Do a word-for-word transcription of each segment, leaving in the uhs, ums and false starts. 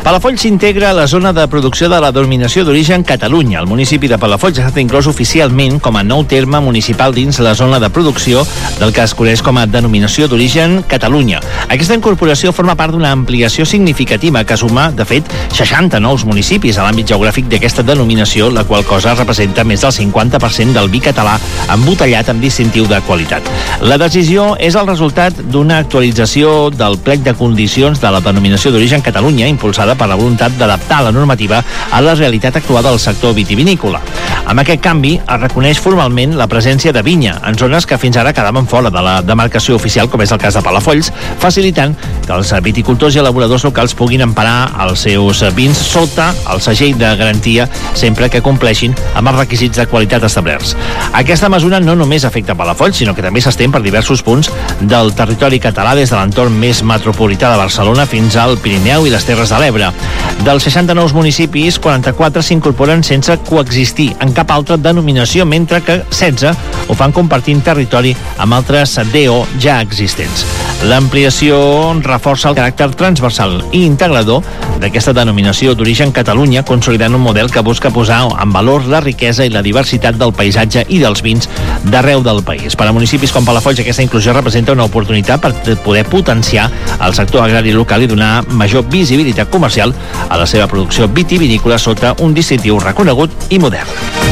Palafolls s'integra a la zona de producció de la denominació d'origen Catalunya. El municipi de Palafolls ha estat inclòs oficialment com a nou terme municipal dins la zona de producció del que es coneix com a denominació d'origen Catalunya. Aquesta incorporació forma part d'una ampliació significativa que suma, de fet, seixanta nous municipis a l'àmbit geogràfic d'aquesta denominació, la qual cosa representa més del cinquanta per cent del vi català embotellat amb distintiu de qualitat. La decisió és el resultat d'una actualització del plec de condicions de la denominació d'origen Catalunya, impulsada per la voluntat d'adaptar la normativa a la realitat actual del sector vitivinícola. Amb aquest canvi es reconeix formalment la presència de vinya en zones que fins ara quedaven fora de la demarcació oficial, com és el cas de Palafolls, facilitant que els viticultors i elaboradors locals puguin emparar els seus vins sota el segell de garantia sempre que compleixin amb els requisits de qualitat establerts. Aquesta mesura no només afecta Palafolls, sinó que també s'estén per diversos punts del territori català, des de l'entorn més metropolità de Barcelona fins al Pirineu i les Terres de l'Ebre. Dels seixanta nous municipis, quaranta-quatre s'incorporen sense coexistir en cap altra denominació, mentre que setze ho fan compartint territori amb altres D O ja existents. L'ampliació reforça el caràcter transversal i integrador d'aquesta denominació d'origen Catalunya, consolidant un model que busca posar en valor la riquesa i la diversitat del paisatge i dels vins d'arreu del país. Per a municipis com Palafolls, aquesta inclusió representa una oportunitat per poder potenciar el sector agrari local i donar major visibilitat comercial a la seva producció vitivinícola sota un distintiu reconegut i modern.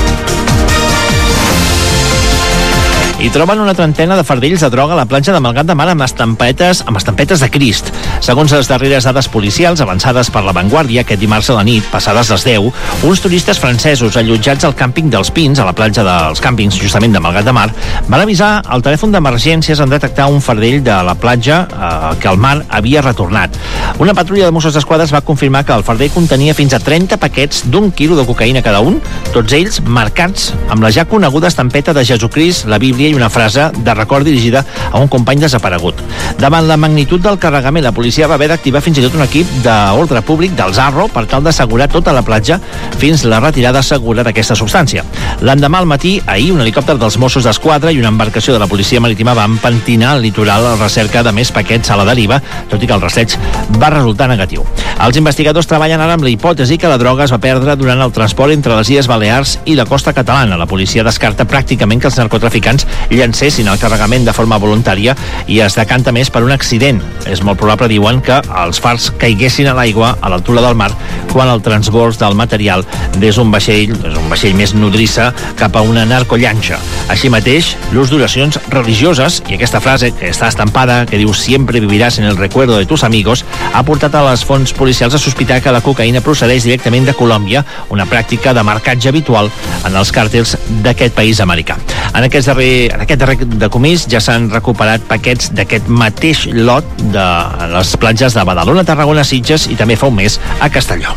I troben una trentena de fardells de droga a la platja de Malgrat de Mar amb estampetes, amb estampetes de Crist. Segons les darreres dades policials avançades per La Vanguardia aquest dimarts a la nit, passades les deu, uns turistes francesos allotjats al càmping dels Pins, a la platja dels càmpings justament de Malgrat de Mar, van avisar al telèfon d'emergències en detectar un fardell de la platja eh, que el mar havia retornat. Una patrulla de Mossos d'Esquadra va confirmar que el fardell contenia fins a trenta paquets d'un quilo de cocaïna cada un, tots ells marcats amb la ja coneguda estampeta de Jesucrist, la Bíblia i una frase de record dirigida a un company desaparegut. Davant la magnitud del carregament, la policia va haver d'activar fins i tot un equip d'ordre públic del Zarro per tal d'assegurar tota la platja fins la retirada segura d'aquesta substància. L'endemà al matí, ahir, un helicòpter dels Mossos d'Esquadra i una embarcació de la policia marítima van pentinar al litoral a la recerca de més paquets a la deriva, tot i que el rastreig va resultar negatiu. Els investigadors treballen ara amb la hipòtesi que la droga es va perdre durant el transport entre les Illes Balears i la costa catalana. La policia descarta pràcticament que els narcotraficants llancessin el carregament de forma voluntària i es decanta més per un accident. És molt probable, diuen, que els fars caiguessin a l'aigua a l'altura del mar quan el transbord del material des d'un vaixell, des un vaixell més nodrissa cap a una narcollanxa. Així mateix, l'ús d'oracions religioses i aquesta frase que està estampada, que diu «Siempre vivirás en el recuerdo de tus amigos», ha portat a les fonts policials a sospitar que la cocaïna procedeix directament de Colòmbia, una pràctica de marcatge habitual en els càrtels d'aquest país americà. En aquest darrer, en aquest darrer decomís ja s'han recuperat paquets d'aquest mateix lot de les platges de Badalona, Tarragona, Sitges i també fa un mes a Castelló.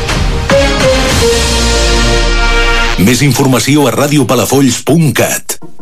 Més informació a radiopalafolls punt cat.